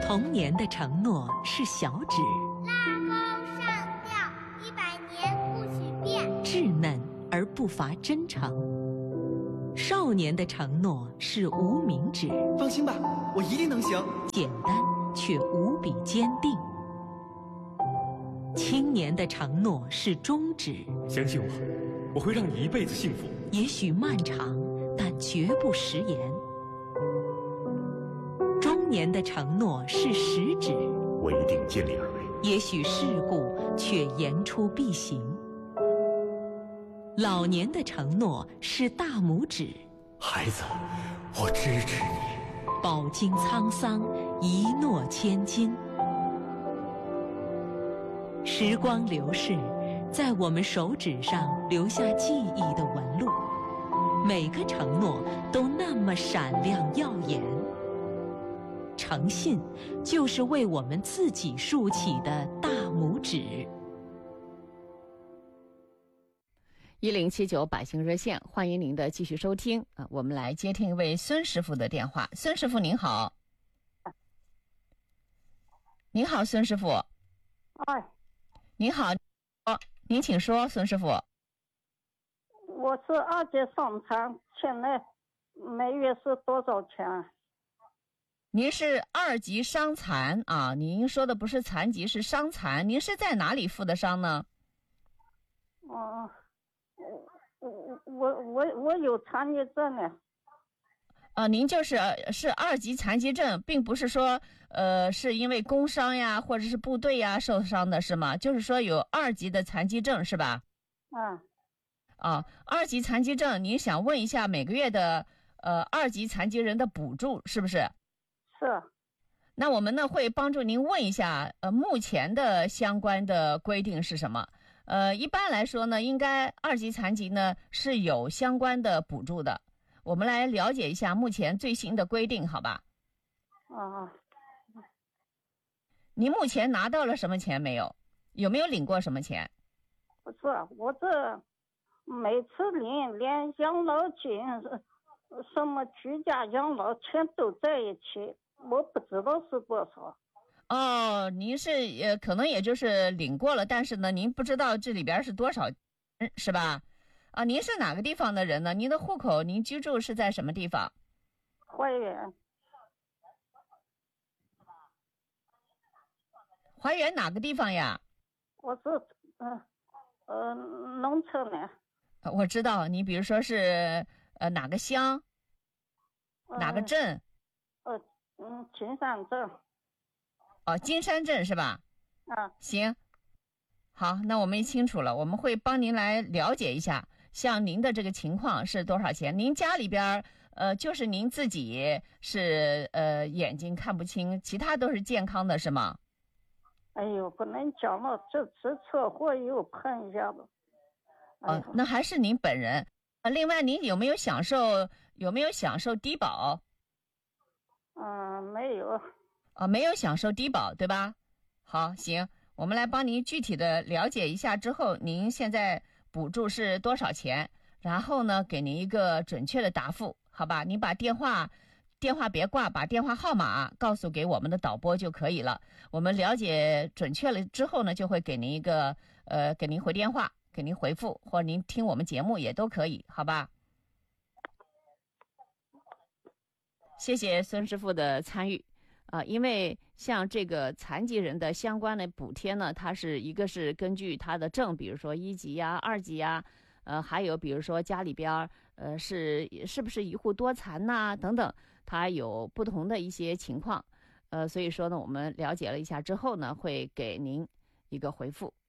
童年的承诺是小指， 拉钩上吊，100年不许变。 稚嫩而不乏真诚。少年的承诺是无名指， 放心吧，我一定能行。 简单却无比坚定。青年的承诺是中指， 相信我，我会让你一辈子幸福。 也许漫长，但绝不食言。中年的承诺是食指， 我一定尽力而为。 也许世故，却言出必行。老年的承诺是大拇指， 孩子，我支持你。 饱经沧桑，一诺千金。时光流逝，在我们手指上留下记忆的纹路，每个承诺都那么闪亮耀眼。诚信就是为我们自己竖起的大拇指。 1079百姓热线，欢迎您的继续收听啊！我们来接听一位孙师傅的电话。孙师傅您好。您好，孙师傅。 哎， 您好，您请说，孙师傅。 我是2级伤残，现在每月是多少钱？ 您是2级伤残啊？您说的不是残疾，是伤残。您是在哪里负的伤呢？ 我有残疾证呢。 您是2级残疾证，并不是说是因为工伤呀或者是部队呀受伤的是吗？就是说有2级的残疾证是吧？2级残疾证，您想问一下每个月的2级残疾人的补助是不是？ 是。 那我们呢会帮助您问一下目前的相关的规定是什么？一般来说呢，应该2级残疾呢是有相关的补助的。我们来了解一下目前最新的规定，好吧？您目前拿到了什么钱没有？有没有领过什么钱？ 不是，我这每次连养老金、什么居家养老钱都在一起，我不知道是多少。 您是可能也就是领过了，但是呢，您不知道这里边是多少，是吧？您是哪个地方的人呢？您的户口，您居住是在什么地方？ 怀远。 怀远哪个地方呀？ 我是农村的。 我知道，你比如说是哪个乡，哪个镇？ 金山镇。 金山镇是吧？行，好，那我们清楚了，我们会帮您来了解一下，像您的这个情况是多少钱？您家里边就是您自己是眼睛看不清，其他都是健康的是吗？ 哎呦，不能讲了，这次车祸又碰一下子。 那还是您本人。另外，您有没有享受低保？ 没有。 没有享受低保，对吧？好，行，我们来帮您具体的了解一下之后，您现在补助是多少钱？然后呢，给您一个准确的答复，好吧？您把电话别挂，把电话号码告诉给我们的导播就可以了。我们了解准确了之后呢，就会给您一个给您回电话，给您回复，或者您听我们节目也都可以，好吧？谢谢孙师傅的参与。因为像这个残疾人的相关的补贴呢，它是一个是根据他的证，比如说1级呀、2级呀，还有比如说家里边是不是一户多残呐、等等，它有不同的一些情况。所以说呢，我们了解了一下之后呢，会给您一个回复。